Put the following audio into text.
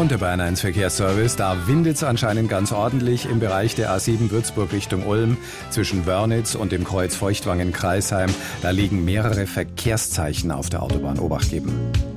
Und der Bayern 1 Verkehrsservice, da windet es anscheinend ganz ordentlich im Bereich der A7 Würzburg Richtung Ulm zwischen Wörnitz und dem Kreuz Feuchtwangen-Kreisheim. Da liegen mehrere Verkehrszeichen auf der Autobahn. Obacht geben.